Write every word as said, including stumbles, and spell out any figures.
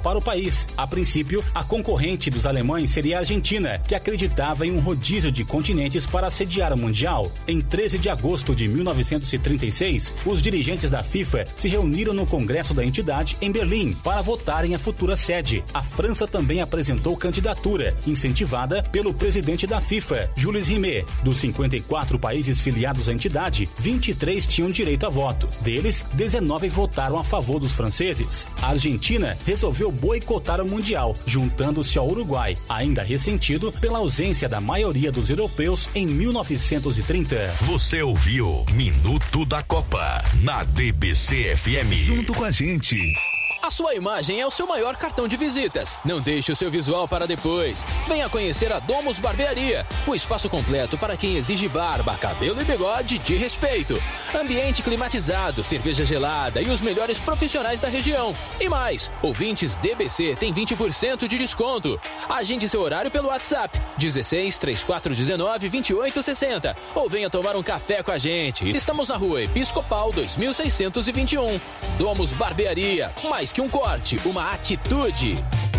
para o país. A princípio, a concorrente dos alemães seria a Argentina, que acreditava em um rodízio de continentes para sediar o Mundial. Em treze de agosto de mil novecentos e trinta e seis, os dirigentes da FIFA se reuniram no Congresso da entidade em Berlim para votarem a futura sede. A França também apresentou candidatura, incentivada pelo presidente da FIFA, Jules Rimet. Dos cinquenta e quatro países filiados à entidade, vinte e três tinham direito a voto. Deles, dezenove votaram a favor dos franceses. A Argentina resolveu boicotar o Mundial, juntando-se ao Uruguai, ainda ressentido pela ausência da maioria dos europeus em mil novecentos e trinta. Você ouviu Minuto da Copa na D B C F M. Junto com a gente. A sua imagem é o seu maior cartão de visitas. Não deixe o seu visual para depois. Venha conhecer a Domus Barbearia, o espaço completo para quem exige barba, cabelo e bigode de respeito. Ambiente climatizado, cerveja gelada e os melhores profissionais da região. E mais, ouvintes D B C têm vinte por cento de desconto. Agende seu horário pelo WhatsApp dezesseis, trinta e quatro, dezenove, vinte e oito, sessenta ou venha tomar um café com a gente. Estamos na rua Episcopal dois mil seiscentos e vinte e um. Domus Barbearia, mais que um corte, uma atitude.